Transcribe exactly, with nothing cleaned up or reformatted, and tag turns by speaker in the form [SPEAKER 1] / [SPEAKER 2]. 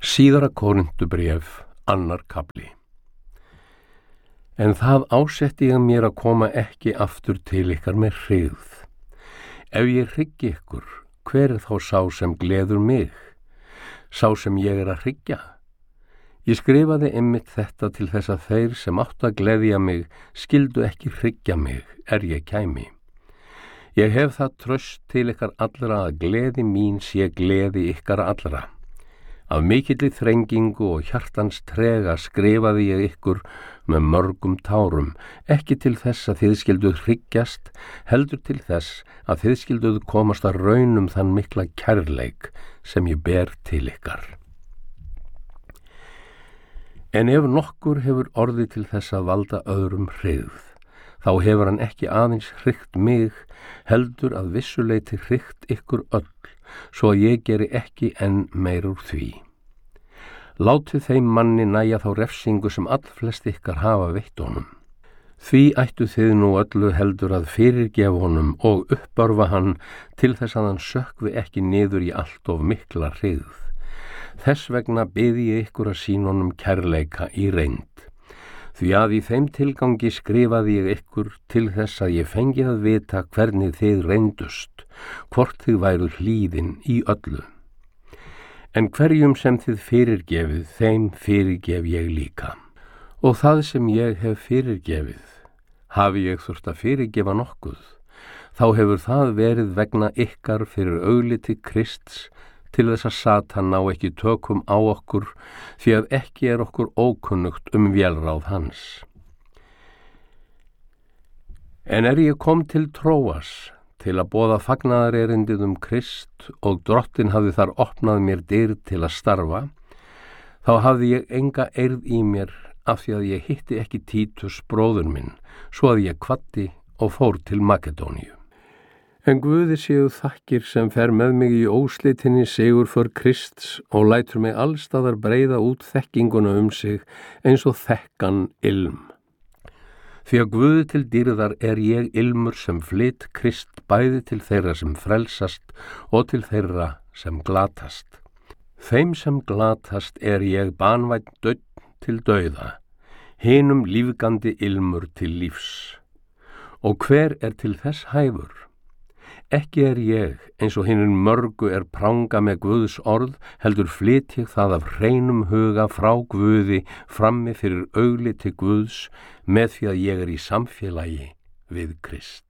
[SPEAKER 1] Síðara Korintubréf, annar kafli. En það ásetti ég mér að koma ekki aftur til ykkar með hryggð. Ef ég hryggi ykkur, hver er þá sá sem gleður mig? Sá sem ég er að hryggja? Ég skrifaði einmitt þetta til þess að þeir sem áttu að gleðja mig skyldu ekki hryggja mig, er ég kæmi. Ég hef það traust til ykkar allra að gleði mín sé gleði ykkar allra. Af mikilli þrengingu og hjartans trega skrifaði ég ykkur með mörgum tárum, ekki til þess að þið skylduð hryggjast, heldur til þess að þið skylduð komast að raunum þann mikla kærleik sem ég ber til ykkar. En ef nokkur hefur orðið til þess að valda öðrum hryggð, þá hefur hann ekki aðeins hryggt mig, heldur að vissuleyti hryggt ykkur öll, svo að ég geri ekki enn meir úr því. Látið þeim manni næja þá refsingu sem allflest ykkar hafa veitt honum. Því ættu þið nú öllu heldur að fyrirgefa honum og uppörfa hann til þess að hann sökkvi ekki niður í allt of mikla hryggð. Þess vegna biði ég ykkur að sýna honum kærleika í reynd. Því að í þeim tilgangi skrifaði ég ykkur til þess að ég fengi að vita hvernig þið reyndust, hvort þið væruð hlýðin í öllu. En hverjum sem þið fyrirgefið, þeim fyrirgef ég líka. Og það sem ég hef fyrirgefið, hafi ég þurft að fyrirgefa nokkuð, þá hefur það verið vegna ykkar fyrir augliti Krists, til þess að Satan ná ekki tökum á okkur, því að ekki er okkur ókunnugt um vélráð hans. En er ég kom til Tróas, til að boða fagnaðarerindið um Krist og Drottinn hafði þar opnað mér dyr til að starfa, þá hafði ég enga eirð í mér af því að ég hitti ekki Títus bróður minn, svo að ég kvaddi og fór til Makedóníu. En Guði séu þakkir sem fer með mig í óslitinni sigur för Krists og lætur mig allstaðar breiða út þekkinguna um sig eins og þekkan ilm. Því að Guði til dýrðar er ég ilmur sem flyt Krist bæði til þeirra sem frelsast og til þeirra sem glatast. Þeim sem glatast er ég banvænn dauðn til dauða, hinum lífgandi ilmur til lífs. Og hver er til þess hæfur? Ekki er ég, eins og hinum mörgu er pranga með Guðs orð, heldur flyt ég það af hreinum huga frá Guði frammi fyrir augliti Guðs með því að ég er í samfélagi við Krist.